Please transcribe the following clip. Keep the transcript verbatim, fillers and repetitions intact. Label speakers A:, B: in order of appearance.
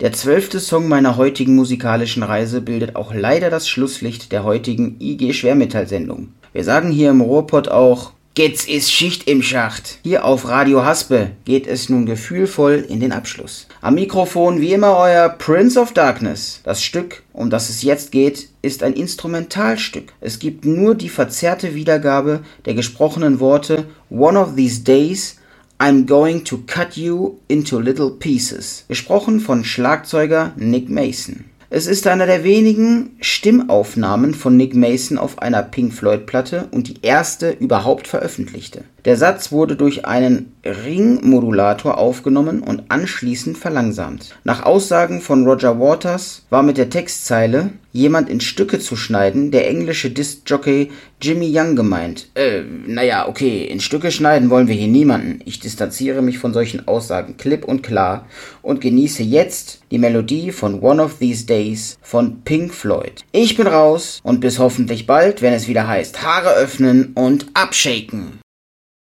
A: Der zwölfte Song meiner heutigen musikalischen Reise bildet auch leider das Schlusslicht der heutigen I G Schwermetall-Sendung. Wir sagen hier im Ruhrpott auch, jetzt ist Schicht im Schacht. Hier auf Radio Haspe geht es nun gefühlvoll in den Abschluss. Am Mikrofon wie immer euer Prince of Darkness. Das Stück, um das es jetzt geht, ist ein Instrumentalstück. Es gibt nur die verzerrte Wiedergabe der gesprochenen Worte One of these days I'm going to cut you into little pieces. Gesprochen von Schlagzeuger Nick Mason. Es ist einer der wenigen Stimmaufnahmen von Nick Mason auf einer Pink Floyd-Platte und die erste überhaupt veröffentlichte. Der Satz wurde durch einen Ringmodulator aufgenommen und anschließend verlangsamt. Nach Aussagen von Roger Waters war mit der Textzeile jemand in Stücke zu schneiden der englische Disc-Jockey Jimmy Young gemeint. Äh, naja, okay, in Stücke schneiden wollen wir hier niemanden. Ich distanziere mich von solchen Aussagen klipp und klar und genieße jetzt die Melodie von One of These Days von Pink Floyd. Ich bin raus und bis hoffentlich bald, wenn es wieder heißt Haare öffnen und abshaken.